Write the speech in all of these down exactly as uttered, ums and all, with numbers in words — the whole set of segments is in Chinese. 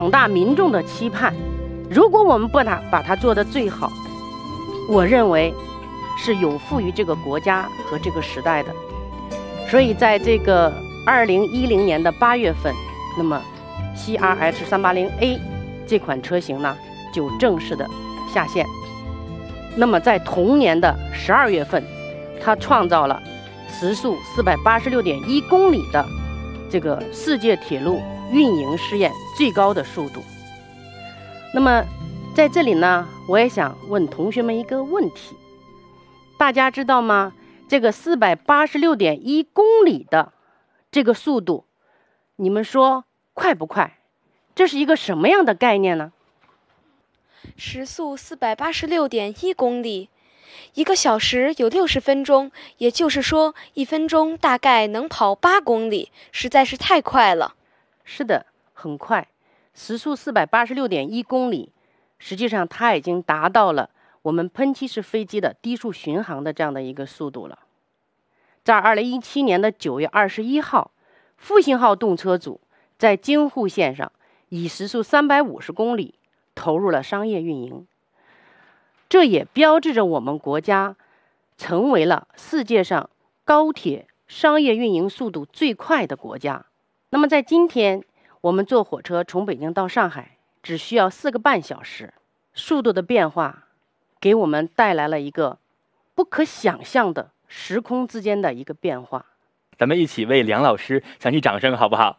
广大民众的期盼。如果我们不把把它做得最好，我认为是有负于这个国家和这个时代的。所以在这个二零一零年的八月份，那么 C R H 三八零 A 这款车型呢就正式的下线。那么在同年的十二月份，它创造了时速四百八十六点一公里的这个世界铁路运营试验最高的速度。那么在这里呢，我也想问同学们一个问题，大家知道吗？这个四百八十六点一公里的这个速度，你们说快不快？这是一个什么样的概念呢？ 时速四百八十六点一公里，一个小时有六十分钟，也就是说，一分钟大概能跑八公里，实在是太快了。 是的，很快。时速四百八十六点一公里，实际上它已经达到了我们喷气式飞机的低速巡航的这样的一个速度了。在二零一七年的九月二十一号，复兴号动车组在京沪线上以时速三百五十公里投入了商业运营，这也标志着我们国家成为了世界上高铁商业运营速度最快的国家。那么在今天，我们坐火车从北京到上海只需要四个半小时，速度的变化给我们带来了一个不可想象的时空之间的一个变化。 咱们一起为梁老师响起掌声好不好？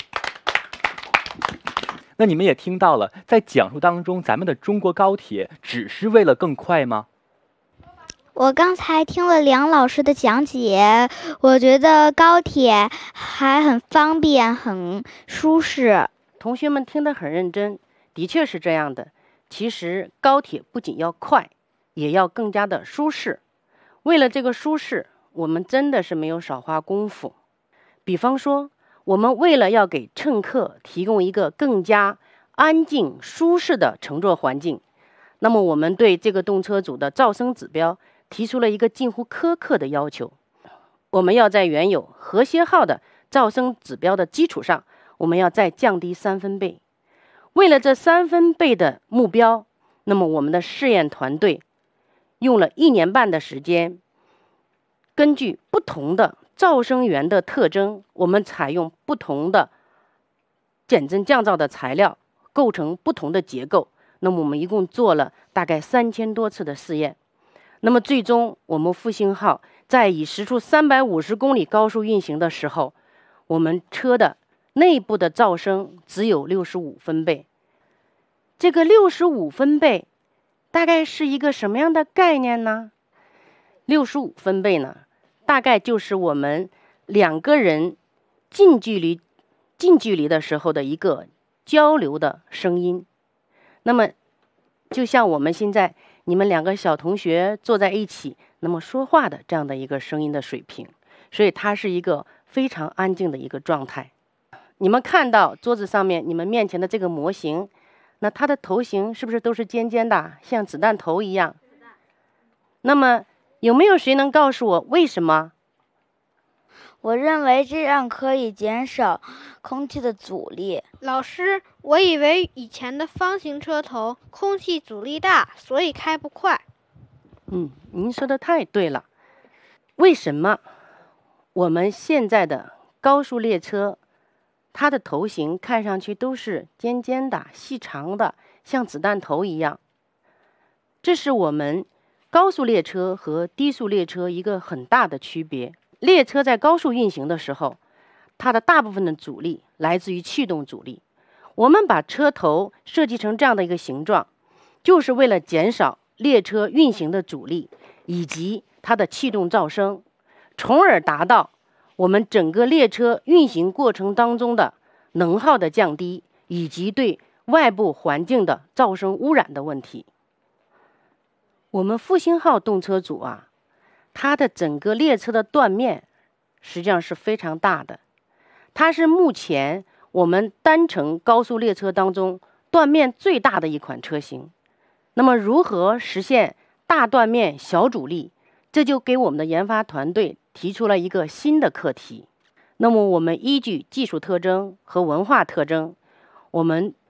那你们也听到了，在讲述当中，咱们的中国高铁只是为了更快吗？ 我刚才听了梁老师的讲解，我觉得高铁还很方便，很舒适。 同学们听得很认真，的确是这样的。其实高铁不仅要快，也要更加的舒适。为了这个舒适，我们真的是没有少花功夫。比方说，我们为了要给乘客提供一个更加安静舒适的乘坐环境，那么我们对这个动车组的噪声指标提出了一个近乎苛刻的要求。我们要在原有和谐号的噪声指标的基础上，我们要再降低三分贝。为了这三分贝的目标，那么我们的试验团队用了一年半的时间，根据不同的噪声源的特征，我们采用不同的减震降噪的材料，构成不同的结构。那么我们一共做了大概三千多次的试验。那么最终，我们复兴号在以时速三百五十公里高速运行的时候，我们车的内部的噪声只有六十五分贝。这个六十五分贝大概是一个什么样的概念呢？六十五分贝呢，大概就是我们两个人近距离近距离的时候的一个交流的声音。那么就像我们现在你们两个小同学坐在一起，那么说话的这样的一个声音的水平，所以它是一个非常安静的一个状态。你们看到桌子上面你们面前的这个模型，那它的头型是不是都是尖尖的，像子弹头一样？那么有没有谁能告诉我为什么？ 我认为这样可以减少空气的阻力。 老师，我以为以前的方形车头空气阻力大，所以开不快。 嗯，您说的太对了。为什么我们现在的高速列车，它的头型看上去都是尖尖的、细长的，像子弹头一样？这是我们高速列车和低速列车一个很大的区别。列车在高速运行的时候，它的大部分的阻力来自于气动阻力。我们把车头设计成这样的一个形状，就是为了减少列车运行的阻力以及它的气动噪声，从而达到我们整个列车运行过程当中的能耗的降低，以及对外部环境的噪声污染的问题。我们复兴号动车组啊，它的整个列车的断面实际上是非常大的，它是目前我们单程高速列车当中断面最大的一款车型。那么如何实现大断面小阻力，这就给我们的研发团队提出了一个新的课题。那么我们依据技术特征和文化特征，我们